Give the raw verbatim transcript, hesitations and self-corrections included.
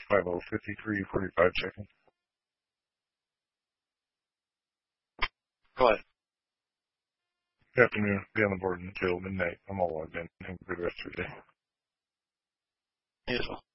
five oh fifty-three forty-five seconds. Go ahead. Good afternoon. Be on the board until midnight. I'm all logged in. Have a good rest of your day. Yes, well.